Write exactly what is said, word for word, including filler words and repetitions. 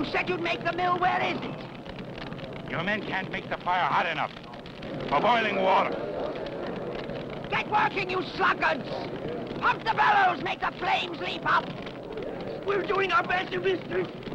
said you'd make the mill. Where is it? Your men can't make the fire hot enough for boiling water. Get working, you sluggards! Pump the bellows, make the flames leap up! We're doing our best, mister.